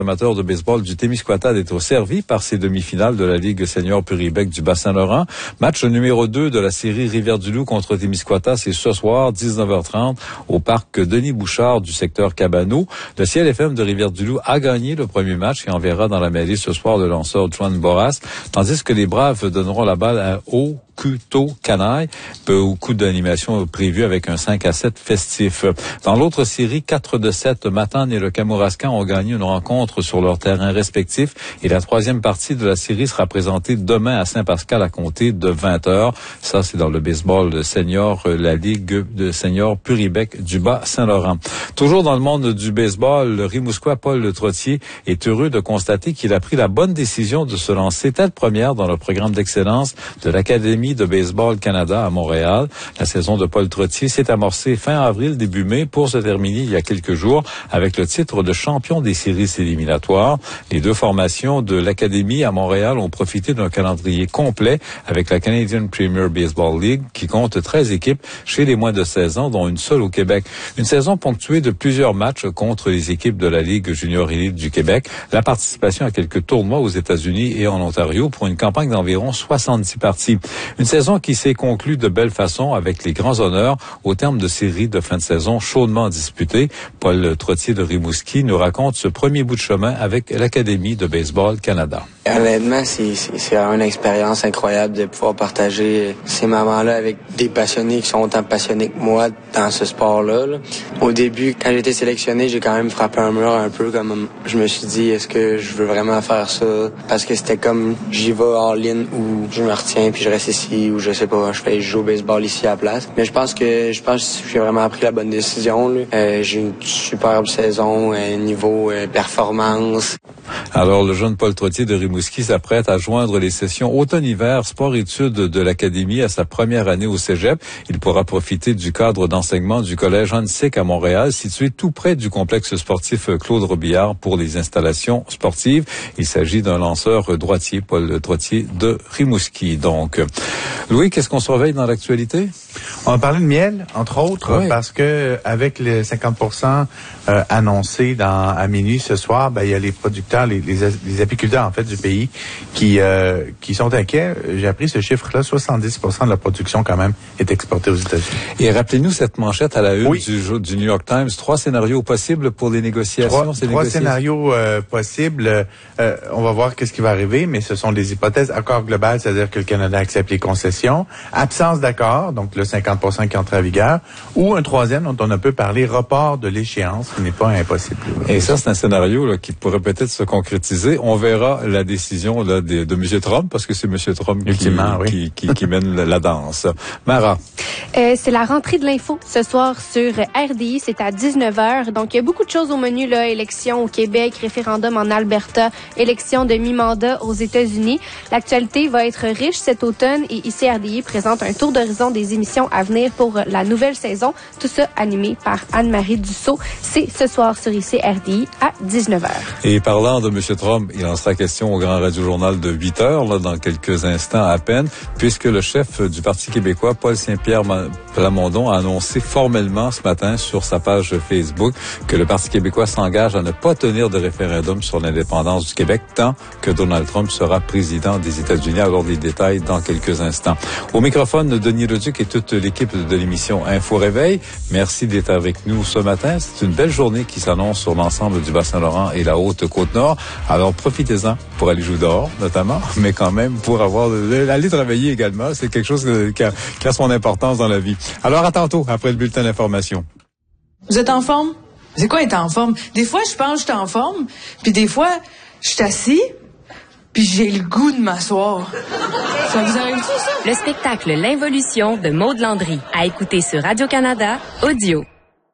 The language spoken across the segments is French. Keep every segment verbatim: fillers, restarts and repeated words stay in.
Amateur de baseball du Témiscouata d'être servi par ces demi-finales de la Ligue senior Puribec du Bas-Saint-Laurent. Match numéro deux de la série Rivière-du-Loup contre Témiscouata, c'est ce soir, dix-neuf heures trente, au parc Denis Bouchard du secteur Cabano. Le C L F M de Rivière-du-Loup a gagné le premier match et enverra dans la mêlée ce soir le lanceur Juan Boras, tandis que les Braves donneront la balle à O. Couteau Canaille, au coup d'animation prévu avec un cinq à sept festif. Dans l'autre série, quatre de sept, Matane et le Kamouraskan ont gagné une rencontre sur leurs terrains respectifs et la troisième partie de la série sera présentée demain à Saint-Pascal à compter de vingt heures. Ça, c'est dans le baseball senior, la Ligue de senior Puribec du Bas-Saint-Laurent. Toujours dans le monde du baseball, le Rimouskois Paul Le Trottier est heureux de constater qu'il a pris la bonne décision de se lancer telle première dans le programme d'excellence de l'Académie de Baseball Canada à Montréal. La saison de Paul Trottier s'est amorcée fin avril, début mai, pour se terminer il y a quelques jours avec le titre de champion des séries éliminatoires. Les deux formations de l'Académie à Montréal ont profité d'un calendrier complet avec la Canadian Premier Baseball League qui compte treize équipes chez les moins de seize ans, dont une seule au Québec. Une saison ponctuée de plusieurs matchs contre les équipes de la Ligue junior élite du Québec. La participation à quelques tournois aux États-Unis et en Ontario pour une campagne d'environ soixante-dix parties. Une saison qui s'est conclue de belle façon avec les grands honneurs au terme de séries de fin de saison chaudement disputées. Paul Trottier de Rimouski nous raconte ce premier bout de chemin avec l'Académie de Baseball Canada. Honnêtement, c'est, c'est, c'est vraiment une expérience incroyable de pouvoir partager ces moments-là avec des passionnés qui sont autant passionnés que moi dans ce sport-là. Là. Au début, quand j'ai été sélectionné, j'ai quand même frappé un mur un peu comme je me suis dit, est-ce que je veux vraiment faire ça? Parce que c'était comme j'y vais all-in ou je me retiens puis je reste ici ou je sais pas, je fais je joue au baseball ici à la place. Mais je pense que je pense que j'ai vraiment pris la bonne décision. Là. Euh, j'ai une superbe saison, euh, niveau euh, performance. Alors, le jeune Paul Trottier de Rimouski s'apprête à joindre les sessions automne-hiver sport-études de l'Académie à sa première année au cégep. Il pourra profiter du cadre d'enseignement du collège Hansik à Montréal, situé tout près du complexe sportif Claude Robillard pour les installations sportives. Il s'agit d'un lanceur droitier, Paul Trottier de Rimouski. Donc, Louis, qu'est-ce qu'on surveille dans l'actualité? On va parler de miel, entre autres, oui. parce que avec les cinquante pour cent euh, annoncés dans, à minuit ce soir, ben, il y a les producteurs, les, les, les apiculteurs, en fait, du pays qui euh, qui sont inquiets. J'ai appris ce chiffre-là, soixante-dix pour cent de la production, quand même, est exportée aux États-Unis. Et rappelez-nous cette manchette à la une oui. du, du New York Times. Trois scénarios possibles pour les négociations. Trois, ces trois négociations. scénarios euh, possibles. Euh, on va voir qu'est-ce qui va arriver, mais ce sont des hypothèses. Accord global, c'est-à-dire que le Canada accepte les concessions. Absence d'accord, donc le cinquante pour cent qui entre en vigueur. Ou un troisième dont on a peu parlé, report de l'échéance, qui n'est pas impossible. Et ça, c'est un scénario là, qui pourrait peut-être se concrétiser. On verra la décision là, de, de M. Trump, parce que c'est M. Trump qui, oui. qui, qui, qui mène la, la danse. Mara. Euh, c'est la rentrée de l'info ce soir sur R D I, c'est à dix-neuf heures. Donc, il y a beaucoup de choses au menu, là. Élections au Québec, référendum en Alberta, élection de mi-mandat aux États-Unis. L'actualité va être riche cet automne et ici, R D I présente un tour d'horizon des émissions à venir pour la nouvelle saison. Tout ça animé par Anne-Marie Dussault. C'est ce soir sur I C R D I à dix-neuf heures. Et parlant de M. Trump, il en sera question au Grand Radio-Journal de huit heures, là, dans quelques instants à peine, puisque le chef du Parti québécois, Paul Saint-Pierre Plamondon, a annoncé formellement ce matin sur sa page Facebook que le Parti québécois s'engage à ne pas tenir de référendum sur l'indépendance du Québec tant que Donald Trump sera président des États-Unis. Alors, les détails dans quelques instants. Au microphone, Denis Leduc et toute l'équipe de l'émission Info Réveil. Merci d'être avec nous ce matin. C'est une belle journée qui s'annonce sur l'ensemble du Bas-Saint-Laurent et la Haute-Côte-Nord. Alors, profitez-en pour aller jouer dehors, notamment, mais quand même pour avoir aller travailler également. C'est quelque chose qui a, qui a son importance dans la vie. Alors, à tantôt, après le bulletin d'information. Vous êtes en forme? C'est quoi être en forme? Des fois, je pense que je suis en forme, puis des fois, je suis assis, puis j'ai le goût de m'asseoir. Ça vous arrive-tu, ça? Le spectacle L'Involution de Maud Landry. À écouter sur Radio-Canada, audio.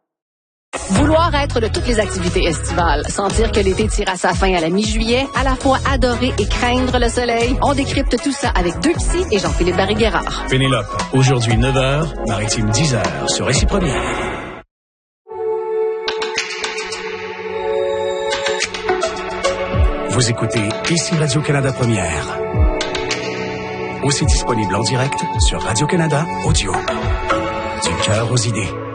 Vouloir être de toutes les activités estivales, sentir que l'été tire à sa fin à la mi-juillet, à la fois adorer et craindre le soleil, on décrypte tout ça avec deux psys et Jean-Philippe Barry-Guerrard. Pénélope, aujourd'hui neuf heures, Maritime dix heures, sur Récit Première. Vous écoutez ici Radio-Canada Première. Aussi disponible en direct sur Radio-Canada Audio. Du cœur aux idées.